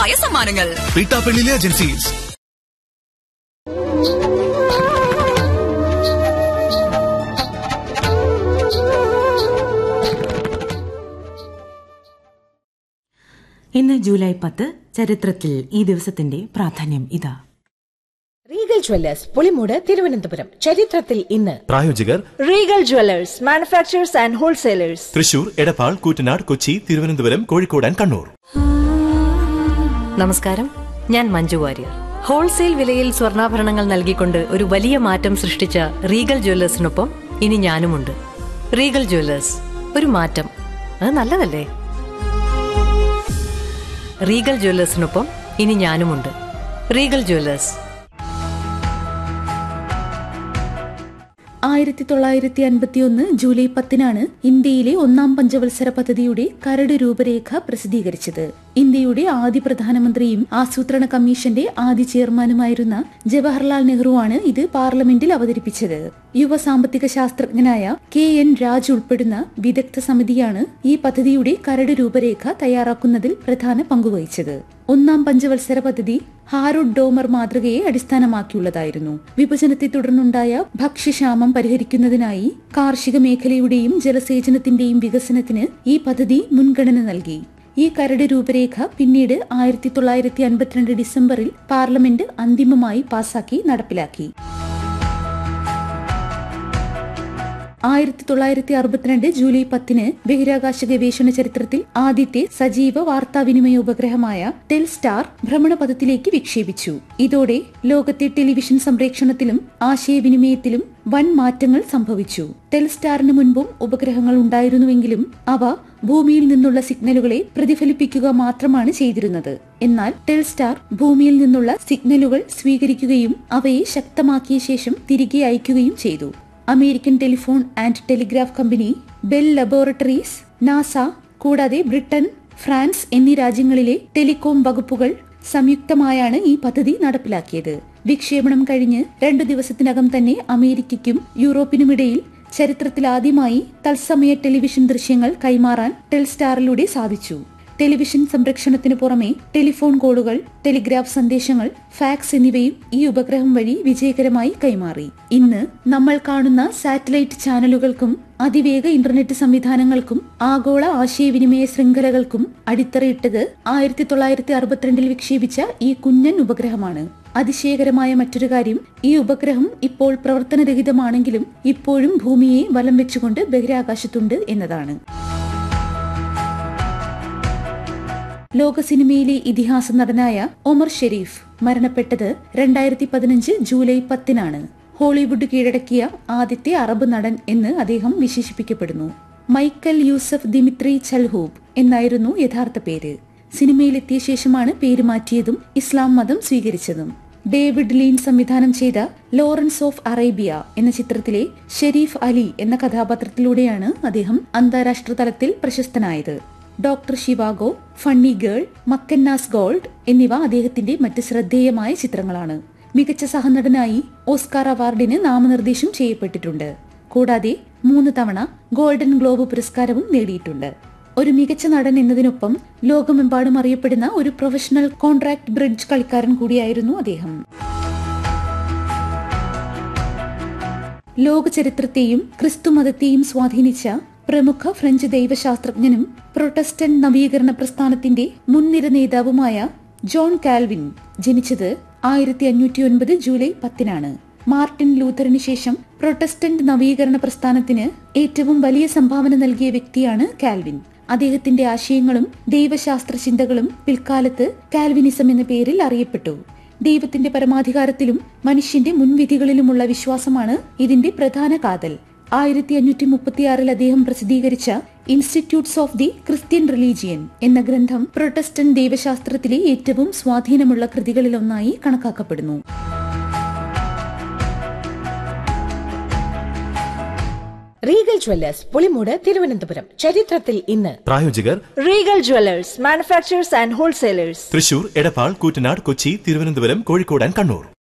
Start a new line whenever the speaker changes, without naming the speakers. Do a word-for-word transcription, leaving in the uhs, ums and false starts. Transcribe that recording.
ഉറപ്പായ സമ്മാനങ്ങൾ.
പീട്ടാപ്പള്ളിയിലെ ഏജൻസീസ്.
ഇന്ന് ജൂലൈ പത്ത്. ചരിത്രത്തിൽ ഈ ദിവസത്തിന്റെ പ്രാധാന്യം ഇതാ.
Regal Jewellers Pulimoodu Thiruvananthapuram. ചരിത്രത്തിൽ ഇന്ന്.
പ്രായോജകർ
Regal Jewellers manufacturers and wholesalers,
Thrissur, Edappal, Koottanad, Kochi, Thiruvananthapuram, Kozhikode and Kannur.
നമസ്കാരം, ഞാൻ മഞ്ജു വാര്യർ. ഹോൾസെയിൽ വിലയിൽ സ്വർണ്ണാഭരണങ്ങൾ നൽകിക്കൊണ്ട് ഒരു വലിയ മാറ്റം സൃഷ്ടിച്ച റീഗൽ ജ്വല്ലേഴ്സിനൊപ്പം ഇനി ഞാനുമുണ്ട്. റീഗൽ ജ്വല്ലേഴ്സ്, ഒരു മാറ്റം, അത് നല്ലതല്ലേ? റീഗൽ ജ്വല്ലേഴ്സിനൊപ്പം ഇനി ഞാനുമുണ്ട്. Regal Jewellers.
ആയിരത്തി തൊള്ളായിരത്തി അൻപത്തിയൊന്ന് ജൂലൈ പത്തിനാണ് ഇന്ത്യയിലെ ഒന്നാം പഞ്ചവത്സര പദ്ധതിയുടെ കരട് രൂപരേഖ പ്രസിദ്ധീകരിച്ചത്. ഇന്ത്യയുടെ ആദ്യ പ്രധാനമന്ത്രിയും ആസൂത്രണ കമ്മീഷന്റെ ആദ്യ ചെയർമാനുമായിരുന്ന ജവഹർലാൽ നെഹ്റുവാണ് ഇത് പാർലമെന്റിൽ അവതരിപ്പിച്ചത്. യുവ സാമ്പത്തിക ശാസ്ത്രജ്ഞനായ കെ എൻ രാജ് ഉൾപ്പെടുന്ന വിദഗ്ധ സമിതിയാണ് ഈ പദ്ധതിയുടെ കരട് രൂപരേഖ തയ്യാറാക്കുന്നതിൽ പ്രധാന പങ്കുവഹിച്ചത്. ഒന്നാം പഞ്ചവത്സര പദ്ധതി ഹാരോഡ് ഡോമർ മാതൃകയെ അടിസ്ഥാനമാക്കിയുള്ളതായിരുന്നു. വിഭജനത്തെ തുടർന്നുണ്ടായ ഭക്ഷ്യക്ഷാമം പരിഹരിക്കുന്നതിനായി കാർഷിക മേഖലയുടെയും ജലസേചനത്തിന്റെയും വികസനത്തിന് ഈ പദ്ധതി മുൻഗണന നൽകി. ഈ കരട് രൂപരേഖ പിന്നീട് ആയിരത്തി തൊള്ളായിരത്തി അൻപത്തിരണ്ട് ഡിസംബറിൽ പാർലമെന്റ് അന്തിമമായി പാസാക്കി നടപ്പിലാക്കി. ആയിരത്തി തൊള്ളായിരത്തി അറുപത്തിരണ്ട് ജൂലൈ പത്തിന് ബഹിരാകാശ ഗവേഷണ ചരിത്രത്തിൽ ആദ്യത്തെ സജീവ വാർത്താവിനിമയ ഉപഗ്രഹമായ ടെൽസ്റ്റാർ ഭ്രമണപഥത്തിലേക്ക് വിക്ഷേപിച്ചു. ഇതോടെ ലോകത്തെ ടെലിവിഷൻ സംപ്രേക്ഷണത്തിലും ആശയവിനിമയത്തിലും വൻ മാറ്റങ്ങൾ സംഭവിച്ചു. ടെൽസ്റ്റാറിന് മുൻപും ഉപഗ്രഹങ്ങൾ ഉണ്ടായിരുന്നുവെങ്കിലും അവ ഭൂമിയിൽ നിന്നുള്ള സിഗ്നലുകളെ പ്രതിഫലിപ്പിക്കുക മാത്രമാണ് ചെയ്തിരുന്നത്. എന്നാൽ ടെൽസ്റ്റാർ ഭൂമിയിൽ നിന്നുള്ള സിഗ്നലുകൾ സ്വീകരിക്കുകയും അവയെ ശക്തമാക്കിയ ശേഷം തിരികെ അയക്കുകയും ചെയ്തു. American telephone and telegraph company, bell laboratories, NASA കൂടാതെ ബ്രിട്ടൻ, ഫ്രാൻസ് എന്നീ രാജ്യങ്ങളിലെ ടെലികോം വകുപ്പുകൾ സംയുക്തമായാണ് ഈ പദ്ധതി നടപ്പിലാക്കിയത്. വിക്ഷേപണം കഴിഞ്ഞ് രണ്ടു ദിവസത്തിനകം തന്നെ അമേരിക്കയ്ക്കും യൂറോപ്പിനുമിടയിൽ ചരിത്രത്തിലാദ്യമായി തത്സമയ ടെലിവിഷൻ ദൃശ്യങ്ങൾ കൈമാറാൻ ടെൽസ്റ്റാറിലൂടെ സാധിച്ചു. ടെലിവിഷൻ സംരക്ഷണത്തിനു പുറമെ ടെലിഫോൺ കോളുകൾ, ടെലിഗ്രാഫ് സന്ദേശങ്ങൾ, ഫാക്സ് എന്നിവയും ഈ ഉപഗ്രഹം വഴി വിജയകരമായി കൈമാറി. ഇന്ന് നമ്മൾ കാണുന്ന സാറ്റലൈറ്റ് ചാനലുകൾക്കും അതിവേഗ ഇന്റർനെറ്റ് സംവിധാനങ്ങൾക്കും ആഗോള ആശയവിനിമയ ശൃംഖലകൾക്കും അടിത്തറയിട്ടത് ആയിരത്തി തൊള്ളായിരത്തി അറുപത്തിരണ്ടിൽ വിക്ഷേപിച്ച ഈ കുഞ്ഞൻ ഉപഗ്രഹമാണ്. അതിശയകരമായ മറ്റൊരു കാര്യം, ഈ ഉപഗ്രഹം ഇപ്പോൾ പ്രവർത്തനരഹിതമാണെങ്കിലും ഇപ്പോഴും ഭൂമിയെ വലം വെച്ചുകൊണ്ട് ബഹിരാകാശത്തുണ്ട് എന്നതാണ്. ലോക സിനിമയിലെ ഇതിഹാസ നടനായ ഒമർ ഷെരീഫ് മരണപ്പെട്ടത് രണ്ടായിരത്തി പതിനഞ്ച് ജൂലൈ പത്തിനാണ്. ഹോളിവുഡ് കീഴടക്കിയ ആദ്യത്തെ അറബ് നടൻ എന്ന് അദ്ദേഹം വിശേഷിപ്പിക്കപ്പെടുന്നു. മൈക്കൽ യൂസഫ് ദിമിത്രി ചൽഹൂബ് എന്നായിരുന്നു യഥാർത്ഥ പേര്. സിനിമയിലെത്തിയ ശേഷമാണ് പേര് മാറ്റിയതും ഇസ്ലാം മതം സ്വീകരിച്ചതും. ഡേവിഡ് ലീൻ സംവിധാനം ചെയ്ത ലോറൻസ് ഓഫ് അറേബ്യ എന്ന ചിത്രത്തിലെ ഷെരീഫ് അലി എന്ന കഥാപാത്രത്തിലൂടെയാണ് അദ്ദേഹം അന്താരാഷ്ട്ര തലത്തിൽ പ്രശസ്തനായത്. Doctor Zhivago, funny girl, മക്കന്നാസ് gold എന്നിവ അദ്ദേഹത്തിന്റെ മറ്റ് ശ്രദ്ധേയമായ ചിത്രങ്ങളാണ്. മികച്ച സഹനടനായി ഓസ്കാർ അവാർഡിന് നാമനിർദ്ദേശം ചെയ്യപ്പെട്ടിട്ടുണ്ട്. കൂടാതെ മൂന്ന് തവണ ഗോൾഡൻ ഗ്ലോബ് പുരസ്കാരവും നേടിയിട്ടുണ്ട്. ഒരു മികച്ച നടൻ എന്നതിനൊപ്പം ലോകമെമ്പാടും അറിയപ്പെടുന്ന ഒരു പ്രൊഫഷണൽ കോൺട്രാക്ട് ബ്രിഡ്ജ് കളിക്കാരൻ കൂടിയായിരുന്നു അദ്ദേഹം. ലോക ചരിത്രത്തെയും ക്രിസ്തുമതത്തെയും സ്വാധീനിച്ച പ്രമുഖ ഫ്രഞ്ച് ദൈവശാസ്ത്രജ്ഞനും പ്രൊട്ടസ്റ്റന്റ് നവീകരണ പ്രസ്ഥാനത്തിന്റെ മുൻനിര നേതാവുമായ ജോൺ കാൽവിൻ ജനിച്ചത് ആയിരത്തി അഞ്ഞൂറ്റി ഒൻപത് ജൂലൈ പത്തിനാണ്. മാർട്ടിൻ ലൂഥറിന് ശേഷം പ്രൊട്ടസ്റ്റന്റ് നവീകരണ പ്രസ്ഥാനത്തിന് ഏറ്റവും വലിയ സംഭാവന നൽകിയ വ്യക്തിയാണ് കാൽവിൻ. അദ്ദേഹത്തിന്റെ ആശയങ്ങളും ദൈവശാസ്ത്ര ചിന്തകളും പിൽക്കാലത്ത് കാൽവിനിസം എന്ന പേരിൽ അറിയപ്പെട്ടു. ദൈവത്തിന്റെ പരമാധികാരത്തിലും മനുഷ്യന്റെ മുൻവിധികളിലുമുള്ള വിശ്വാസമാണ് ഇതിന്റെ പ്രധാന കാതൽ. ആയിരത്തി അഞ്ഞൂറ്റി മുപ്പത്തിയാറിൽ അദ്ദേഹം പ്രസിദ്ധീകരിച്ച institutes of the Christian religion എന്ന ഗ്രന്ഥം പ്രൊട്ടസ്റ്റന്റ് ദൈവശാസ്ത്രത്തിലെ ഏറ്റവും സ്വാധീനമുള്ള കൃതികളിലൊന്നായി കണക്കാക്കപ്പെടുന്നു.
Regal Jewellers Pulimoodu Thiruvananthapuram. ചരിത്രത്തിൽ ഇന്ന്.
പ്രായോജകർ
Regal Jewellers manufacturers and wholesalers,
Thrissur, Edappal, Koottanad, Kochi, Thiruvananthapuram, Kozhikode and Kannur.